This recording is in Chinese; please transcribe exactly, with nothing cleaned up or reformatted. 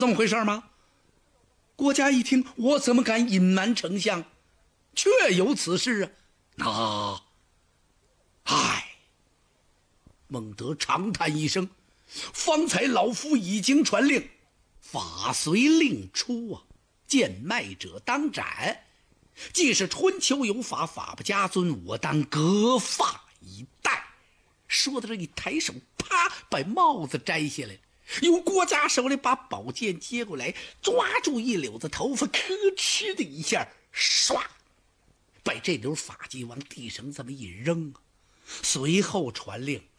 这么回事吗？郭嘉一听，我怎么敢隐瞒丞相？确有此事啊！那，唉，孟德长叹一声，方才老夫已经传令，法随令出啊，贱卖者当斩。既是春秋有法，法不加尊，我当革发以待。说到这一抬手，啪，把帽子摘下来了，由郭嘉手里把宝剑接过来，抓住一绺子头发，吭哧的一下，唰，把这绺发髻往地上这么一扔啊。随后传令，